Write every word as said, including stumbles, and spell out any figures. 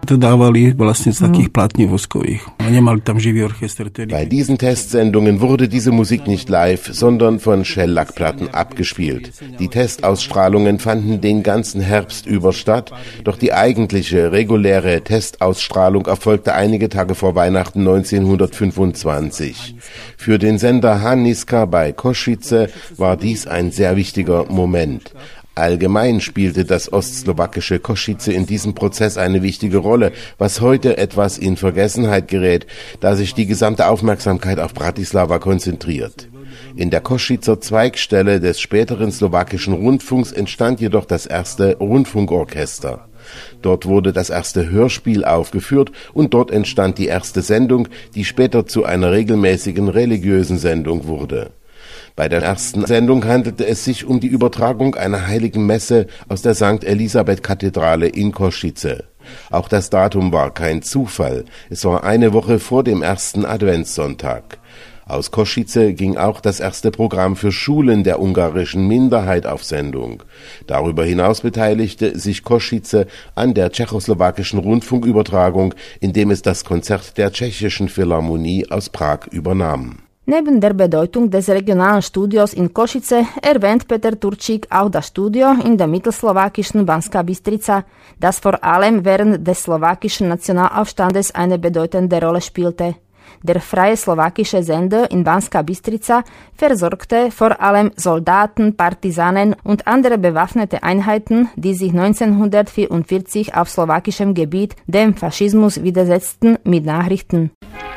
Bei diesen Testsendungen wurde diese Musik nicht live, sondern von Schellackplatten abgespielt. Die Testausstrahlungen fanden den ganzen Herbst über statt, doch die eigentliche, reguläre Testausstrahlung erfolgte einige Tage vor Weihnachten neunzehnhundertfünfundzwanzig. Für den Sender Haniska bei Košice war dies ein sehr wichtiger Moment. Allgemein spielte das ostslowakische Košice in diesem Prozess eine wichtige Rolle, was heute etwas in Vergessenheit gerät, da sich die gesamte Aufmerksamkeit auf Bratislava konzentriert. In der Košicer Zweigstelle des späteren slowakischen Rundfunks entstand jedoch das erste Rundfunkorchester. Dort wurde das erste Hörspiel aufgeführt und dort entstand die erste Sendung, die später zu einer regelmäßigen religiösen Sendung wurde. Bei der ersten Sendung handelte es sich um die Übertragung einer heiligen Messe aus der Sankt Elisabeth-Kathedrale in Košice. Auch das Datum war kein Zufall, es war eine Woche vor dem ersten Adventssonntag. Aus Košice ging auch das erste Programm für Schulen der ungarischen Minderheit auf Sendung. Darüber hinaus beteiligte sich Košice an der tschechoslowakischen Rundfunkübertragung, indem es das Konzert der Tschechischen Philharmonie aus Prag übernahm. Neben der Bedeutung des regionalen Studios in Košice erwähnt Peter Turčík auch das Studio in der mittelslowakischen Banská Bystrica, das vor allem während des slowakischen Nationalaufstandes eine bedeutende Rolle spielte. Der freie slowakische Sender in Banská Bystrica versorgte vor allem Soldaten, Partisanen und andere bewaffnete Einheiten, die sich neunzehnhundertvierundvierzig auf slowakischem Gebiet dem Faschismus widersetzten, mit Nachrichten.